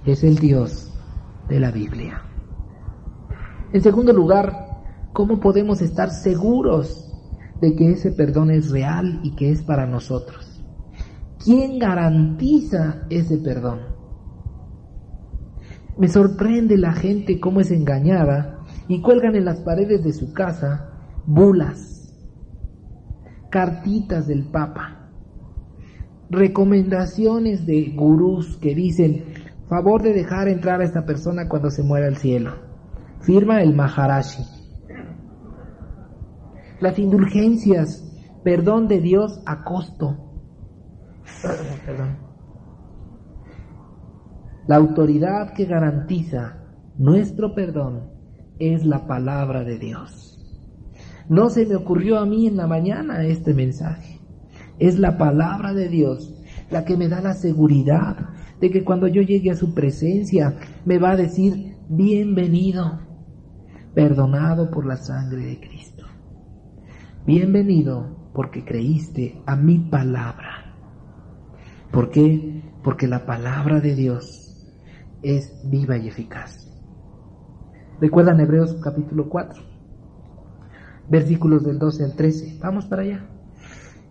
es el Dios de la Biblia. En segundo lugar, ¿cómo podemos estar seguros de que ese perdón es real y que es para nosotros? ¿Quién garantiza ese perdón? Me sorprende la gente cómo es engañada y cuelgan en las paredes de su casa bulas, cartitas del Papa, recomendaciones de gurús que dicen: favor de dejar entrar a esta persona cuando se muera al cielo. Firma el Maharashi. Las indulgencias, perdón de Dios a costo. Perdón. La autoridad que garantiza nuestro perdón es la palabra de Dios. No se me ocurrió a mí en la mañana este mensaje. Es la palabra de Dios la que me da la seguridad de que cuando yo llegue a su presencia me va a decir: bienvenido, perdonado por la sangre de Cristo. Bienvenido porque creíste a mi palabra. ¿Por qué? Porque la palabra de Dios es viva y eficaz. ¿Recuerdan Hebreos capítulo 4? Versículos del 12 al 13. Vamos para allá.